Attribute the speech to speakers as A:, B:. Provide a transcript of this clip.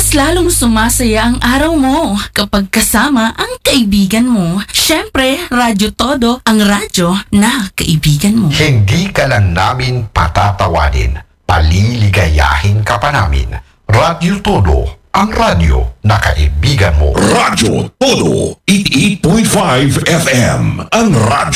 A: Mas lalong sumasaya ang araw mo kapag kasama ang kaibigan mo. Siyempre, Radyo Todo, ang radyo na kaibigan mo.
B: Hindi ka lang namin patatawanin, paliligayahin ka pa namin. Radyo Todo, ang radyo na kaibigan mo.
C: Radyo Todo, 88.5 FM, ang radyo